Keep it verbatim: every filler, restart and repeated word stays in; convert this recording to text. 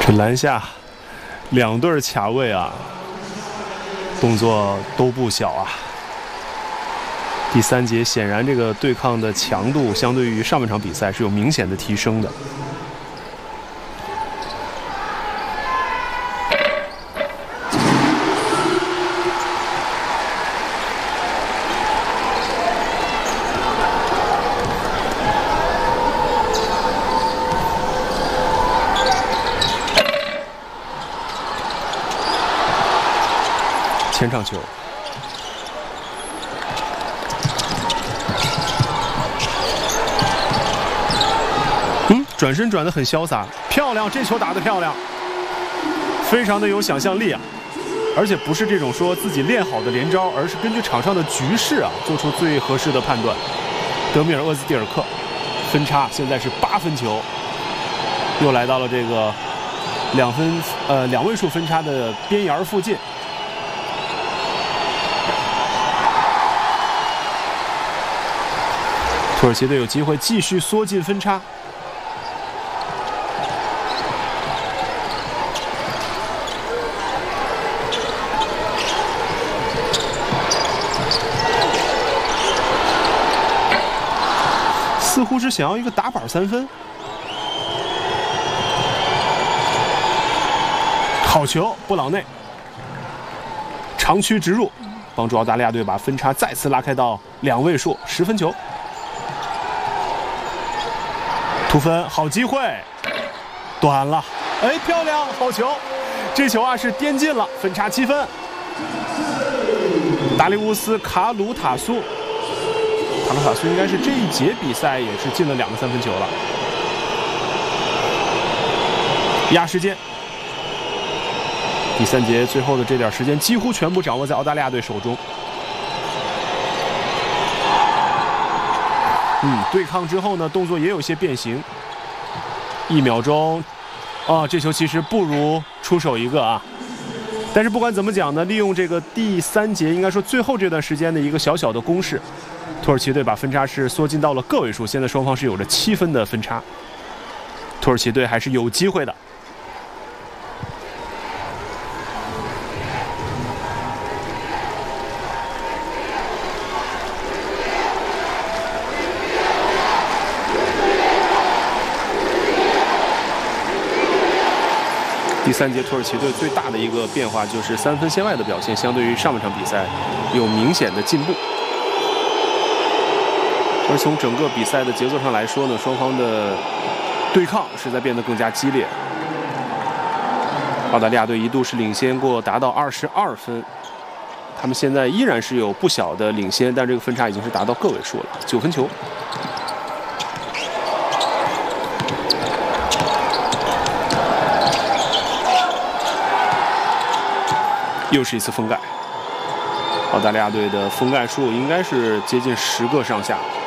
这篮下两对卡位啊，动作都不小啊。第三节显然这个对抗的强度相对于上半场比赛是有明显的提升的。前场球，嗯，转身转得很潇洒，漂亮，这球打得漂亮，非常的有想象力啊！而且不是这种说自己练好的连招，而是根据场上的局势啊，做出最合适的判断。德米尔厄兹蒂尔克，分差现在是八分球，又来到了这个两分呃两位数分差的边沿附近。土耳其队有机会继续缩进分差。似乎是想要一个打板三分。好球，布朗内长驱直入，帮助澳大利亚队把分差再次拉开到两位数，十分球。突分，好机会，短了，哎，漂亮，好球！这球啊是颠进了，分差七分。达利乌斯·卡鲁塔苏，卡鲁塔苏应该是这一节比赛也是进了两个三分球了。压时间，第三节最后的这点时间几乎全部掌握在澳大利亚队手中。嗯，对抗之后呢，动作也有些变形。一秒钟，啊，这球其实不如出手一个啊。但是不管怎么讲呢，利用这个第三节，应该说最后这段时间的一个小小的攻势，土耳其队把分差是缩进到了个位数。现在双方是有着七分的分差，土耳其队还是有机会的。第三节土耳其队最大的一个变化就是三分线外的表现，相对于上半场比赛有明显的进步。而从整个比赛的节奏上来说呢，双方的对抗是在变得更加激烈。澳大利亚队一度是领先过，达到二十二分，他们现在依然是有不小的领先，但这个分差已经是达到个位数了，九分球。又是一次封盖，澳大利亚队的封盖数应该是接近十个上下。